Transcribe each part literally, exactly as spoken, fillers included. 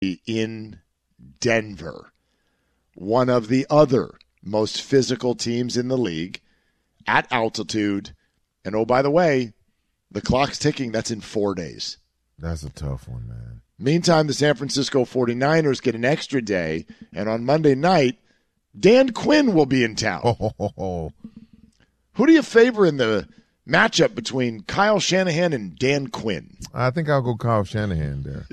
in Denver, one of the other most physical teams in the league, at altitude. And oh, by the way, the clock's ticking. That's in four days. That's a tough one, man. Meantime, the San Francisco forty-niners get an extra day, and on Monday night, Dan Quinn will be in town. Oh, oh, oh, oh. Who do you favor in the matchup between Kyle Shanahan and Dan Quinn? I think I'll go Kyle Shanahan there.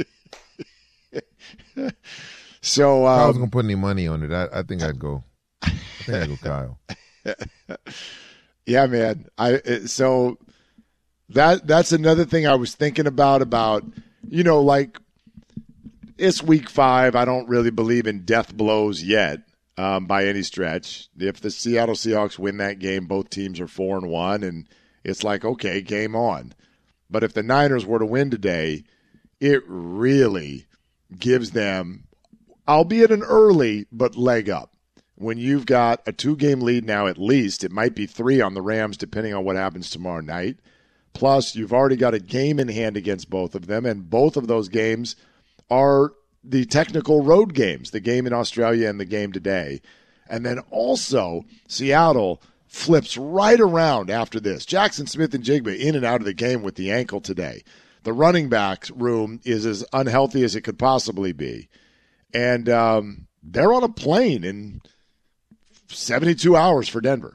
So um, if I was going to put any money on it, I, I think I'd go. I think I'd go Kyle. Yeah, man. I so that that's another thing I was thinking about. About you know, like it's week five. I don't really believe in death blows yet um, by any stretch. If the Seattle Seahawks win that game, both teams are four and one, and it's like okay, game on. But if the Niners were to win today, it really gives them, albeit an early, but leg up. When you've got a two-game lead now at least, it might be three on the Rams depending on what happens tomorrow night. Plus, you've already got a game in hand against both of them, and both of those games are the technical road games, the game in Australia and the game today. And then also, Seattle flips right around after this. Jackson Smith and Jigba in and out of the game with the ankle today. The running back room is as unhealthy as it could possibly be. And um, they're on a plane in seventy-two hours for Denver.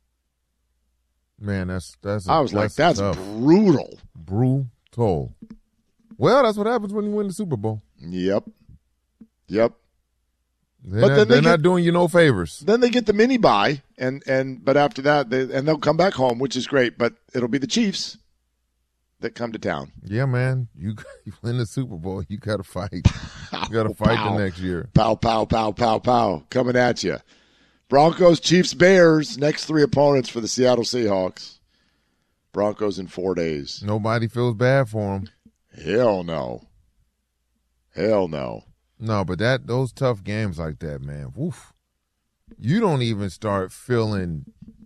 Man, that's that's. I was that's like, that's tough. brutal. Brutal. Well, that's what happens when you win the Super Bowl. Yep. Yep. They're, But not, then they they're get- not doing you no favors. Then they get the mini bye, and, and but after that, they, and they'll come back home, which is great. But it'll be the Chiefs that come to town. Yeah, man. You, you win the Super Bowl, you got to fight. You got to fight Pow. the next year. Pow, pow, pow, pow, pow, coming at you. Broncos, Chiefs, Bears, next three opponents for the Seattle Seahawks. Broncos in four days. Nobody feels bad for them. Hell no. Hell no. No, but that those tough games like that, man. Woof. You don't even start feeling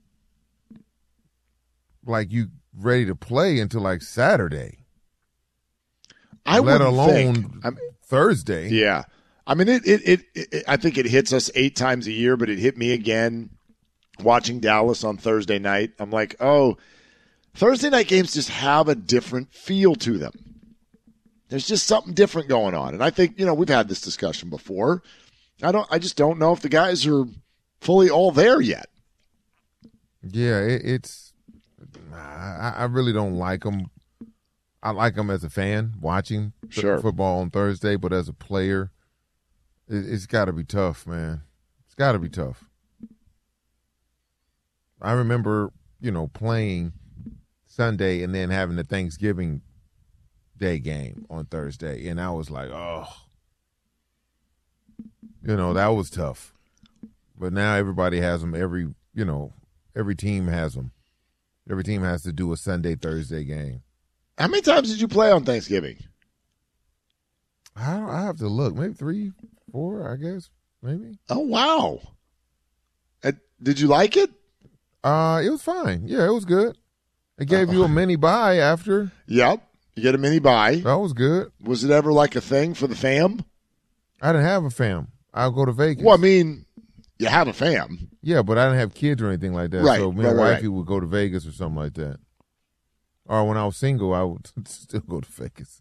like you ready to play until like Saturday. I let wouldn't alone think. I'm- Thursday. Yeah. I mean, it, it, it, it, I think it hits us eight times a year, but it hit me again watching Dallas on Thursday night. I'm like, oh, Thursday night games just have a different feel to them. There's just something different going on. And I think, you know, we've had this discussion before. I don't, I just don't know if the guys are fully all there yet. Yeah, it, it's. I, I really don't like them. I like them as a fan watching th- Sure. football on Thursday, but as a player, it, it's got to be tough, man. It's got to be tough. I remember, you know, playing Sunday and then having the Thanksgiving Day game on Thursday, and I was like, oh, you know, that was tough. But now everybody has them. Every, you know, every team has them. Every team has to do a Sunday, Thursday game. How many times did you play on Thanksgiving? I don't, I have to look. Maybe three, four, I guess. Maybe. Oh, wow. Uh, did you like it? Uh, it was fine. Yeah, it was good. It gave you a mini bye after. Yep. You get a mini bye. That was good. Was it ever like a thing for the fam? I didn't have a fam. I'll go to Vegas. Well, I mean, you have a fam. Yeah, but I didn't have kids or anything like that. Right, So me right, and right, wifey right. would go to Vegas or something like that. Or when I was single, I would still go to Vegas.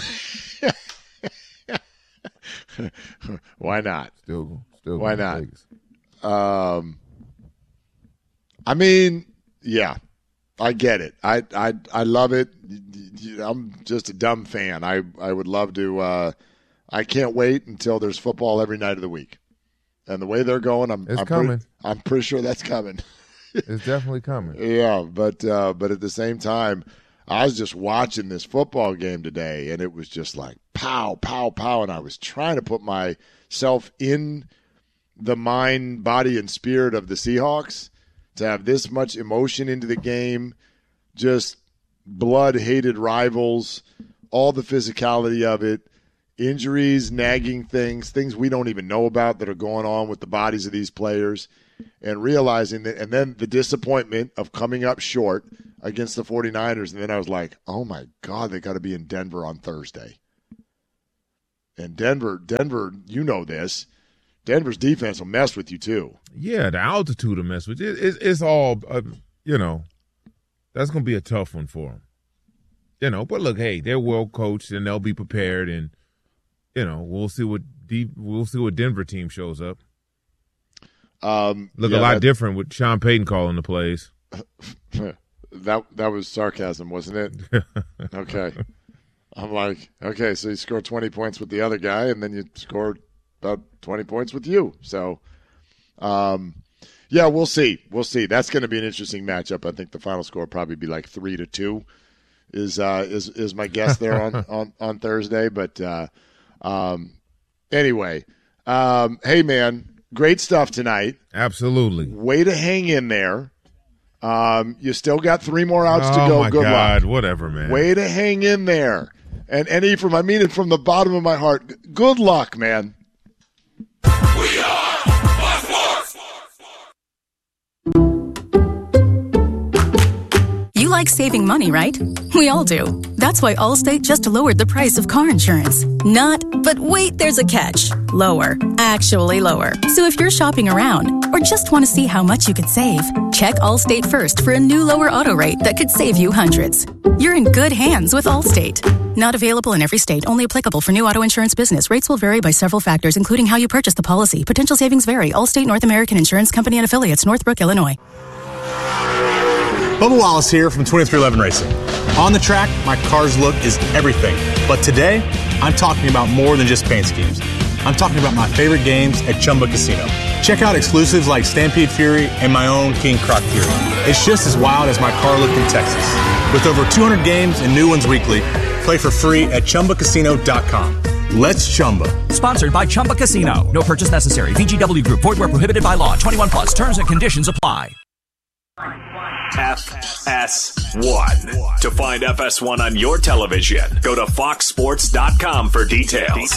Why not? Still go. Still go Why to not? Vegas. Um, I mean, yeah, I get it. I I I love it. I'm just a dumb fan. I I would love to. Uh, I can't wait until there's football every night of the week, and the way they're going, I'm It's I'm coming. Pretty, I'm pretty sure that's coming. It's definitely coming. Yeah, but uh, but at the same time, I was just watching this football game today, and it was just like pow, pow, pow, and I was trying to put myself in the mind, body, and spirit of the Seahawks to have this much emotion into the game, just blood-hated rivals, all the physicality of it, injuries, nagging things, things we don't even know about that are going on with the bodies of these players, and realizing that, and then the disappointment of coming up short against the forty-niners, and then I was like, oh my God, they got to be in Denver on Thursday. And Denver, Denver, you know this. Denver's defense will mess with you too. Yeah, the altitude will mess with you. It, it, it's all, uh, you know, that's going to be a tough one for them. You know, but look, hey, they're well coached and they'll be prepared, and you know, we'll see what deep, we'll see what Denver team shows up. Um, look yeah, a lot that, different with Sean Payton calling the plays. that that was sarcasm, wasn't it? Okay. I'm like, okay, so you scored twenty points with the other guy, and then you scored about twenty points with you. So, um, yeah, we'll see. We'll see. That's going to be an interesting matchup. I think the final score will probably be like three to two. Is uh, is is my guess there on, on, on Thursday? But uh, um, anyway, um, hey man, great stuff tonight. Absolutely. Way to hang in there. Um, you still got three more outs oh to go. My Good God, luck. Whatever, man. Way to hang in there. And and Ephraim, I mean it from the bottom of my heart. Good luck, man. We are Fox Sports. You like saving money, right? We all do. That's why Allstate just lowered the price of car insurance. Not, but wait, there's a catch. Lower. Actually lower. So if you're shopping around or just want to see how much you could save, check Allstate first for a new lower auto rate that could save you hundreds. You're in good hands with Allstate. Not available in every state. Only applicable for new auto insurance business. Rates will vary by several factors, including how you purchase the policy. Potential savings vary. Allstate North American Insurance Company and Affiliates, Northbrook, Illinois. Bubba Wallace here from twenty-three eleven Racing. On the track, my car's look is everything. But today, I'm talking about more than just paint schemes. I'm talking about my favorite games at Chumba Casino. Check out exclusives like Stampede Fury and my own King Croc Fury. It's just as wild as my car look in Texas. With over two hundred games and new ones weekly, play for free at Chumba Casino dot com. Let's Chumba. Sponsored by Chumba Casino. No purchase necessary. V G W Group. Void where prohibited by law. twenty-one plus. Terms and conditions apply. F S one. To find F S one on your television, go to fox sports dot com for details.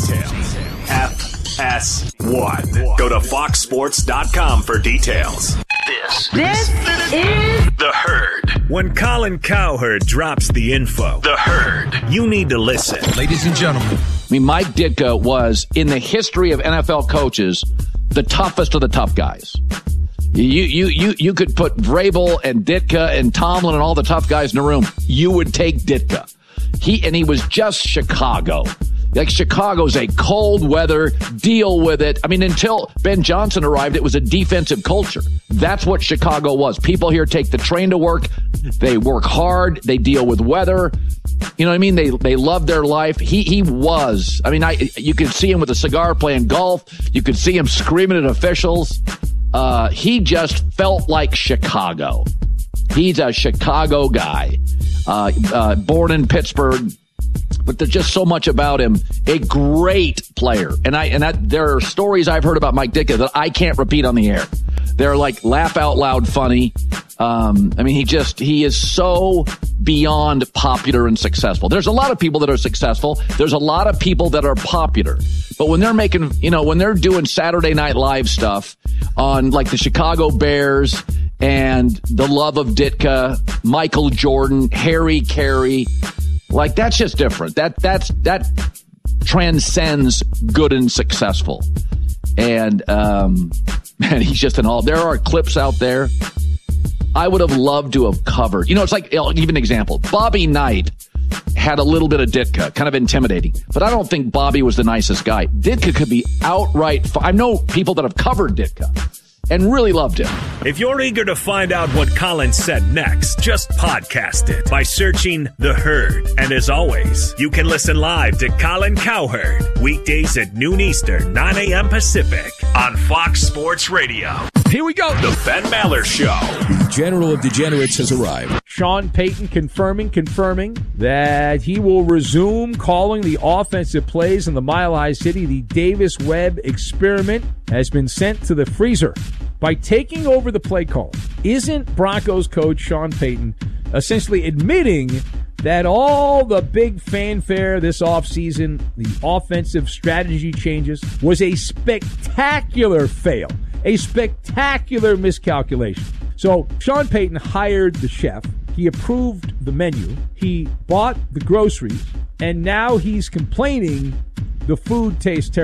F S one. Go to fox sports dot com for details. This, this is The Herd. When Colin Cowherd drops the info, The Herd, you need to listen. Ladies and gentlemen. I mean, Mike Ditka was, in the history of N F L coaches, the toughest of the tough guys. You you you you could put Vrabel and Ditka and Tomlin and all the tough guys in the room. You would take Ditka. He and he was just Chicago. Like, Chicago's a cold weather, deal with it. I mean, until Ben Johnson arrived, it was a defensive culture. That's what Chicago was. People here take the train to work. They work hard. They deal with weather. You know what I mean? They they love their life. He he was. I mean, I you could see him with a cigar playing golf. You could see him screaming at officials. Uh, he just felt like Chicago. He's a Chicago guy, uh, uh, born in Pittsburgh, but there's just so much about him. A great player, and I and I, there are stories I've heard about Mike Ditka that I can't repeat on the air. They're like laugh out loud funny. Um, I mean, he just he is so beyond popular and successful. There's a lot of people that are successful. There's a lot of people that are popular. But when they're making, you know, when they're doing Saturday Night Live stuff on like the Chicago Bears and the love of Ditka, Michael Jordan, Harry Carey, like that's just different. That that's that transcends good and successful. And um, man, he's just an all. There are clips out there I would have loved to have covered. You know, it's like, I'll give an example. Bobby Knight had a little bit of Ditka, kind of intimidating, but I don't think Bobby was the nicest guy. Ditka could be outright. I know people that have covered Ditka and really loved him. If you're eager to find out what Colin said next, just podcast it by searching The Herd. And as always, you can listen live to Colin Cowherd weekdays at noon Eastern, nine a.m. Pacific on Fox Sports Radio. Here we go. The Ben Maller Show. The General of Degenerates has arrived. Sean Payton confirming, confirming that he will resume calling the offensive plays in the Mile High City. The Davis Webb experiment has been sent to the freezer. By taking over the play call, isn't Broncos coach Sean Payton essentially admitting that all the big fanfare this offseason, the offensive strategy changes, was a spectacular fail, a spectacular miscalculation? So Sean Payton hired the chef. He approved the menu. He bought the groceries. And now he's complaining the food tastes terrible.